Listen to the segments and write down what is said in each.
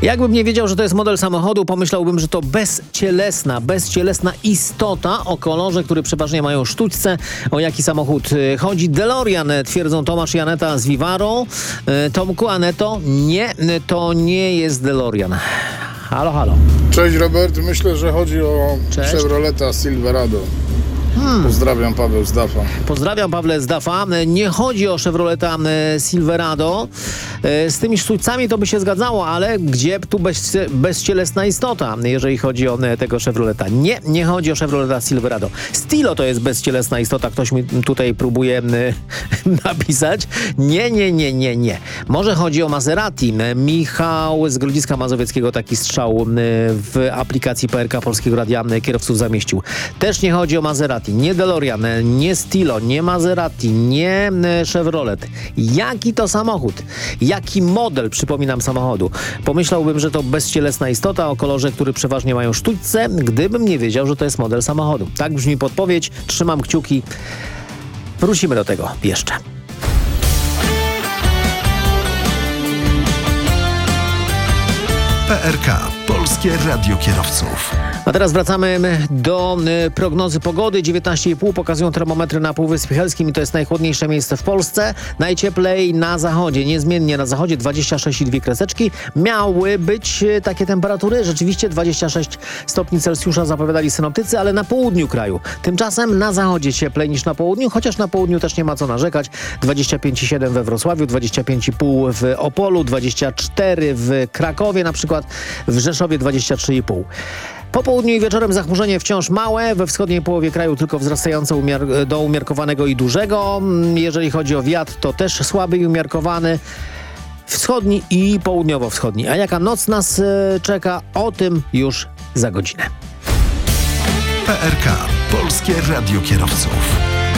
Jakbym nie wiedział, że to jest model samochodu, pomyślałbym, że to bezcielesna istota o kolorze, który przeważnie mają sztućce. O jaki samochód chodzi? DeLorean, twierdzą Tomasz i Aneta z Vivaro. Tomku, Aneto, nie, to nie jest DeLorean. Halo, halo. Cześć Robert, myślę, że chodzi o Cześć. Chevroleta Silverado. Pozdrawiam, Paweł z DAFA. Pozdrawiam, Pawle z DAFA. Nie chodzi o Chevroleta Silverado. Z tymi sztućcami to by się zgadzało, ale gdzie tu bezcielesna istota, jeżeli chodzi o tego Chevroleta? Nie chodzi o Chevroleta Silverado. Stilo to jest bezcielesna istota, ktoś mi tutaj próbuje napisać. Nie. Może chodzi o Maserati. Michał z Grodziska Mazowieckiego taki strzał w aplikacji PRK Polskiego Radia Kierowców zamieścił. Też nie chodzi o Maserati. Nie DeLorean, nie Stilo, nie Maserati, nie Chevrolet. Jaki to samochód? Jaki model, przypominam, samochodu? Pomyślałbym, że to bezcielesna istota o kolorze, który przeważnie mają sztućce, gdybym nie wiedział, że to jest model samochodu. Tak brzmi podpowiedź. Trzymam kciuki. Wrócimy do tego jeszcze. PRK. Polskie Radio Kierowców. A teraz wracamy do prognozy pogody. 19,5 pokazują termometry na Półwyspie Helskim i to jest najchłodniejsze miejsce w Polsce. Najcieplej na zachodzie, niezmiennie na zachodzie 26,2 kreseczki. Miały być takie temperatury, rzeczywiście 26 stopni Celsjusza zapowiadali synoptycy, ale na południu kraju. Tymczasem na zachodzie cieplej niż na południu, chociaż na południu też nie ma co narzekać. 25,7 we Wrocławiu, 25,5 w Opolu, 24 w Krakowie na przykład, w Rzeszowie 23,5. Po południu i wieczorem zachmurzenie wciąż małe, we wschodniej połowie kraju tylko wzrastające do umiarkowanego i dużego. Jeżeli chodzi o wiatr, to też słaby i umiarkowany. Wschodni i południowo-wschodni. A jaka noc nas czeka, o tym już za godzinę. PRK. Polskie Radio Kierowców.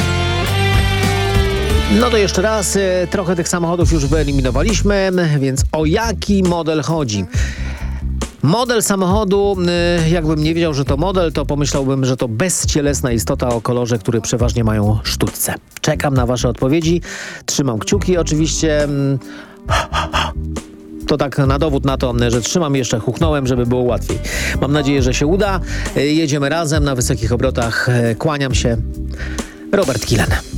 No to jeszcze raz, trochę tych samochodów już wyeliminowaliśmy, więc o jaki model chodzi? Model samochodu, jakbym nie wiedział, że to model, to pomyślałbym, że to bezcielesna istota o kolorze, który przeważnie mają sztućce. Czekam na wasze odpowiedzi, trzymam kciuki oczywiście. To tak na dowód na to, że trzymam, jeszcze huchnąłem, żeby było łatwiej. Mam nadzieję, że się uda. Jedziemy razem na wysokich obrotach. Kłaniam się. Robert Kilen.